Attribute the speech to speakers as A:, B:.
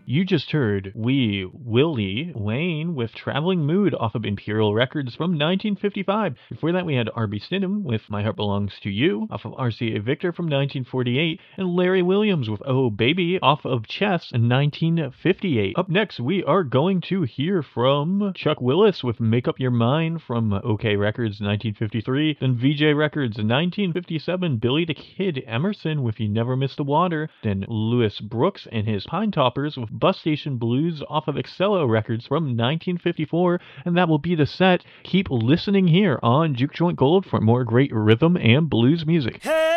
A: You just heard Wee Willie Wayne with Traveling Mood off of Imperial Records from 1955. Before that, we had R.B. Stidham with My Heart Belongs to You off of RCA Victor from 1948, and Larry Williams with Oh Baby off of Chess in 1958. Up next, we are going to hear from Chuck Willis with Make Up Your Mind from OK Records 1953, then VJ Records 1957, Billy the Kid Emerson with You Never Miss the Water, then Louis Brooks and his Pine Toppers with Bus Station Blues off of Excello Records from 1954, and that will be the set. Keep listening here on Juke Joint Gold for more great rhythm and blues music.
B: Hey!